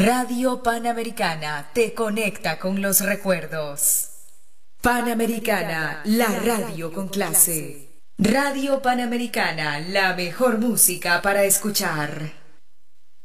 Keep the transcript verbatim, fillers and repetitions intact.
Radio Panamericana te conecta con los recuerdos. Panamericana, la radio con clase. Radio Panamericana, la mejor música para escuchar.